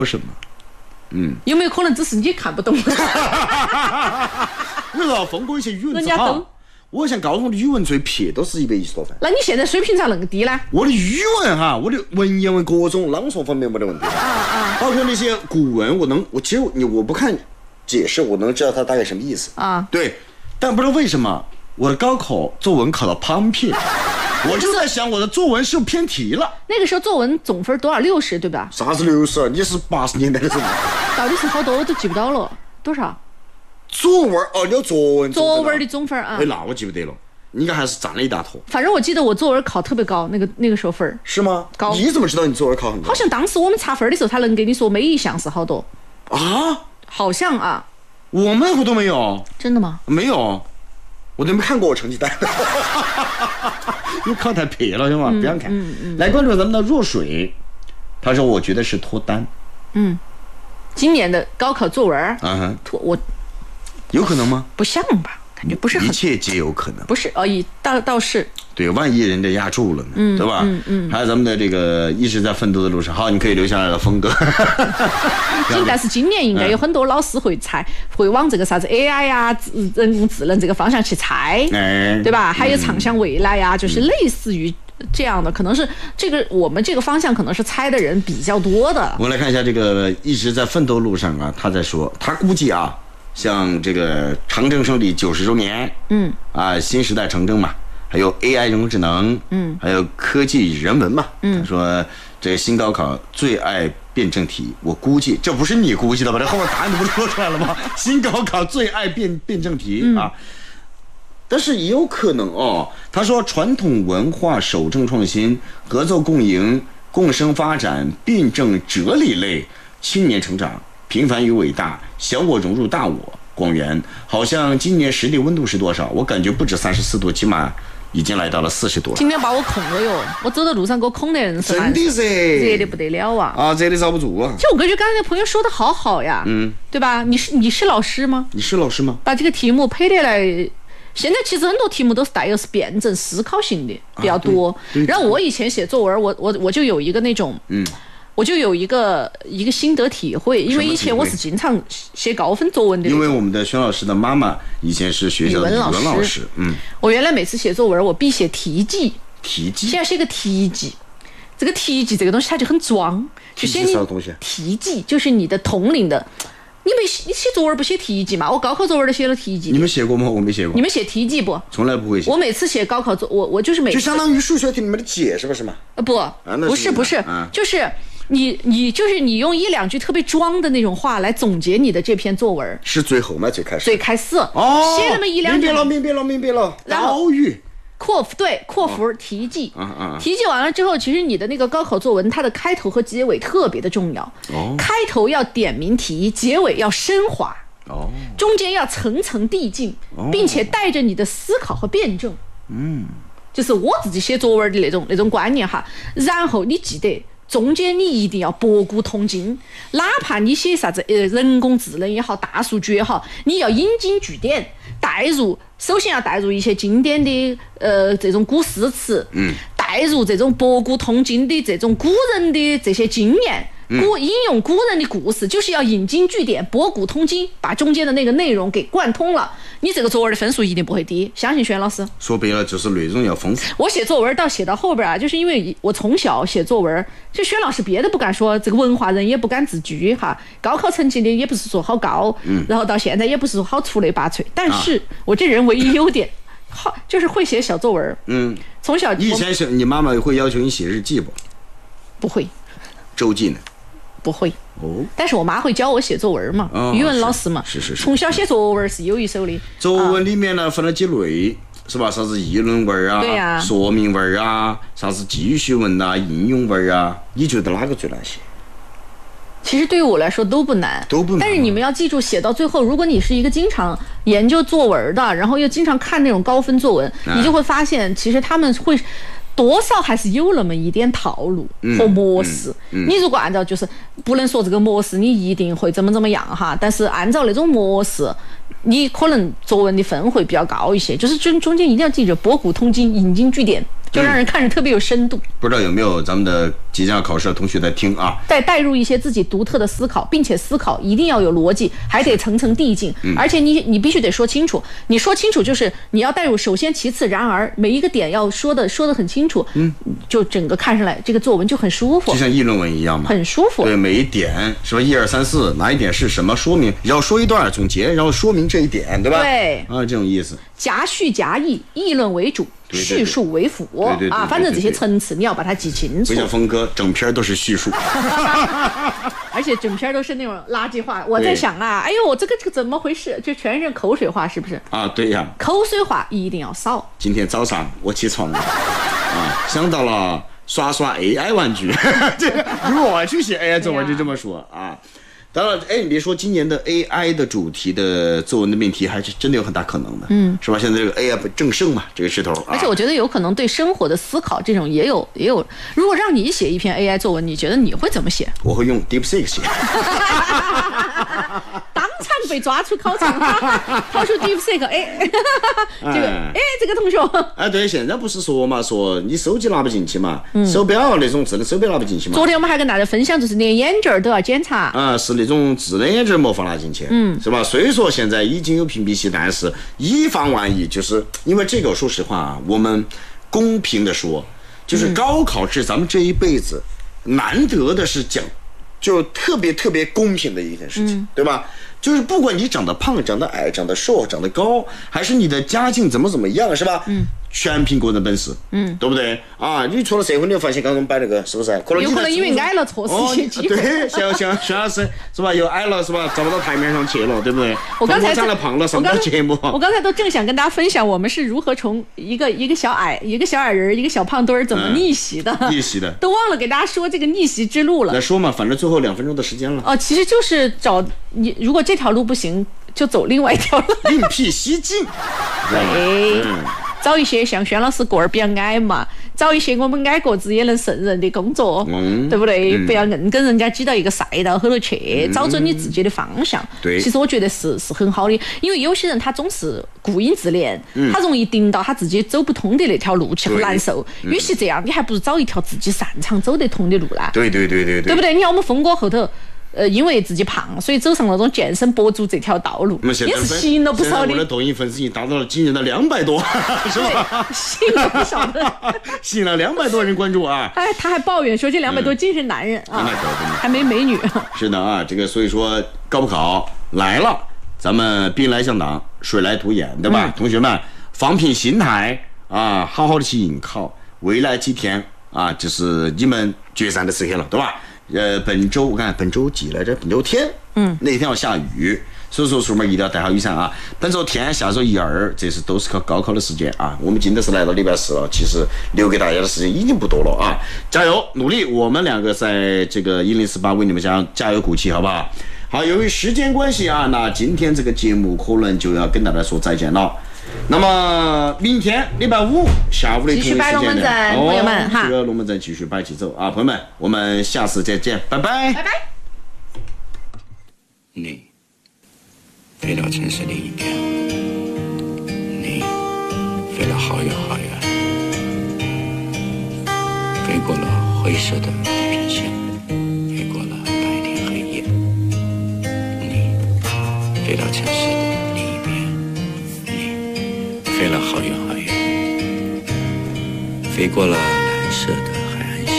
什么？ 有没有可能只是你看不懂？ 我要封过一些语文人家都。 我想高中的语文最撇都是110多分。 那你现在水平咋那么低呢？ 我的语文哈，我的文言文各种朗诵方面没得问题。包括那些古文，我其实我不看解释，我能知道它大概什么意思啊。对，但不知道为什么我的高考作文考到旁撇，我就在想我的作文是不是偏题了。 那个时候作文总分多少？60对吧？ 啥是60？你是80年代的人。 到底是好多我都记不到了，多少？ 作文哦，你有作文的总分啊？ 哎，那我记不得了，应该还是占了一大坨。 反正我记得我作文考特别高，那个时候分是吗？ 高。 你怎么知道你作文考很高？ 好像当时我们查分的时候，他能给你说每一项是好多啊？ 好像啊。 我们那会都没有。 真的吗？ 没有，我都没看过我成绩单。你考太撇了，行吗？不要看。来关注咱们的若水，他说我觉得是脱单。 今年的高考作文我。 有可能吗？ 不像吧，感觉不是很。 一切皆有可能。 不是倒是。 对，万一人家压住了呢，对吧？还有咱们的这个一直在奋斗的路上，好，你可以留下来了，峰哥。 但是今年应该有很多老师会往这个啥子 AI 啊、人工智能这个方向去猜，对吧？还有畅想未来呀，就是类似于这样的，可能是我们这个方向可能是猜的人比较多的。 我们来看一下这个一直在奋斗路上啊，他在说，他估计啊。像这个长征胜利90周年，新时代长征嘛，还有 AI 人工智能，还有科技人文嘛，他说这新高考最爱辩证题，我估计这不是你估计的吧？这后面答案都不是说出来了吗？新高考最爱辩证题啊，但是也有可能哦。他说传统文化守正创新、合作共赢、共生发展、辩证哲理类、青年成长。平凡与伟大，小我融入大我。广元，好像今年实际温度是多少？我感觉不止34度，起码已经来到了40度了。 今天把我控了哟！我走到路上给我控的人是真的噻， 热得不得了啊！ 啊，热得遭不住啊！ 就我感觉刚才那朋友说的好好呀，对吧？你是老师吗？ 你是老师吗？ 把这个题目配得来。现在其实很多题目都是带有辩证思考性的比较多。然后我以前写作文，我就有一个那种我就有一个心得体会，因为以前我是经常写高分作文的。 因为我们的轩老师的妈妈以前是学校的语文老师， 我原来每次写作文，我必写题记。 题记？ 先要写个题记。这个题记这个东西它就很装，就写你题记就是你的统领的。你写作文不写题记嘛？我高考作文都写了题记。 你们写过吗？我没写过。 你们写题记不？ 从来不会写。 我每次写高考我就是每次就相当于数学题里面的解是吧？是吗？ 不是，就是你就是你用1、2句特别装的那种话来总结你的这篇作文。 是最后吗？最开始哦，写那么1、2句。 明白了。 高语。扩幅题记，题记完了之后，其实你的那个高考作文，它的开头和结尾特别的重要。开头要点明题，结尾要升华，中间要层层递进，并且带着你的思考和辩证。就是我自己写作文的那种观念哈。然后你记得。中间你一定要博古通今，哪怕你写啥子人工智能也好，大数据也好，你要引经据典，首先要带入一些经典的这种古诗词，带入这种博古通今的这种古人的这些经验，引用古人的故事，就是要引经据典，博古通今，把中间的那个内容给贯通了，你这个作文的分数一定不会低，相信轩老师。 说白了就是内容要丰富。 我写作文写到后边就是因为我从小写作文，就轩老师别的不敢说，这个文化人也不敢自居哈，高考成绩呢也不是说好高，然后到现在也不是说好出类拔萃，但是我这人唯一优点。好，就是会写小作文。从小以前你妈妈会要求你写日记不？ 不会。 周记呢？ 不会。但是我妈会教我写作文嘛，语文老师嘛。 是。 从小写作文是有一手的。 作文里面呢分了几类，是吧？啥子议论文啊， 对呀， 说明文啊，啥子记叙文啊，应用文啊，你觉得哪个最难写？ 其实对于我来说都不难，但是你们要记住，写到最后，如果你是一个经常研究作文的，然后又经常看那种高分作文，你就会发现，其实他们会多少还是有那么一点套路和模式。你如果按照就是不能说这个模式你一定会怎么样哈，但是按照那种模式，你可能作文的分会比较高一些。就是中间一定要记着博古通今、引经据典， 就让人看着特别有深度。 不知道有没有咱们的即将要考试的同学在听啊？ 再带入一些自己独特的思考，并且思考一定要有逻辑，还得层层递进，而且你必须得说清楚。你说清楚就是你要带入首先其次然而，每一个点要说的很清楚，就整个看上来这个作文就很舒服， 就像议论文一样嘛， 很舒服。 对，每一点是吧？1、2、3、4，哪一点是什么？说明要说一段总结，然后说明这一点，对吧？ 对啊，这种意思。 夹叙夹议，议论为主，叙述为辅啊，反正这些层次你要把它记清楚。 不像峰哥，整篇都是叙述， 而且整篇都是那种垃圾话。我在想啊，哎呦，这个怎么回事？就全是口水话，是不是？ 啊，对呀， 口水话一定要少。 今天早上我起床了，想到了刷 AI 玩具，这个如果我去写 AI 作文就这么说啊。当然，你别说，今年的 AI 的主题的作文的命题还是真的有很大可能的，是吧？现在这个 AI 正盛嘛，这个势头。 而且我觉得有可能对生活的思考这种也有。如果让你写一篇 AI 作文，你觉得你会怎么写？ 我会用 DeepSeek 写。 当场被抓出考场，跑出 DeepSeek， 这个同学， 对，现在不是说嘛，说你手机拿不进去嘛，手表那种智能手表拿不进去嘛。 昨天我们还跟大家分享，就是连眼镜都要检查啊，是那种智能眼镜没法拿进去，是吧？虽说现在已经有屏蔽器，但是以防万一，就是因为这个，说实话啊，我们公平的说，就是高考是咱们这一辈子难得的是讲。就特别公平的一件事情，对吧？就是不管你长得胖、长得矮、长得瘦、长得高，还是你的家境怎么样，是吧？全凭个人本事，对不对啊？你出了社会，你就发现刚刚摆那个是不是？ 有可能因为矮了错失一些机会。 对，像薛老师是吧？又矮了是吧？找不到台面上去了，对不对？ 我刚才长了胖了，上不到节目。 我刚才都正想跟大家分享，我们是如何从一个小矮人、一个小胖墩儿怎么逆袭的，都忘了给大家说这个逆袭之路了。 来说嘛，反正最后2分钟的时间了。 哦，其实就是找你，如果这条路不行，就走另外一条路， 另辟蹊径。 对。找一些像轩老师个儿比较矮嘛，找一些我们矮个子也能胜任的工作，对不对？不要硬跟人家挤到一个赛道后头去，找准你自己的方向。 对， 其实我觉得是很好的，因为有些人他总是顾影自怜，他容易盯到他自己走不通的那条路去，很难受。与其这样，你还不如找一条自己擅长走得通的路啦。 对，对不对？你看我们峰哥后头。因为自己胖，所以走上那种健身博主这条道路，也是吸引了不少的。 我的抖音粉丝已经达到了惊人的200多，是吧？ 吸引了不少的， 吸引了200多人关注啊！ 哎，他还抱怨说这200多精神男人啊，还没美女。 是的啊，这个所以说高不考来了，咱们兵来将挡，水来土掩，对吧？同学们放平心态啊，好好的去应考，未来几天啊，就是你们决战的时刻了，对吧？本周我看本周几来着？本周天，那天要下雨，所以说出门一定要带好雨伞啊。本周天、下周1、2，这都是高考的时间啊。我们真的是来到礼拜4了，其实留给大家的时间已经不多了啊。加油努力，我们2个在这个1048为你们加油鼓气，好不好？好，由于时间关系啊，那今天这个节目可能就要跟大家说再见了。那么明天礼拜5下午的同一时间呢， 朋友们哈， 这个龙门阵继续摆起走啊，朋友们，我们下次再见，拜拜， 拜拜。 你飞到城市另一边，你飞了好远好远，飞过了灰色的地平线，飞过了白天黑夜，你飞到城市的另一边，飞了好远好远，飞过了蓝色的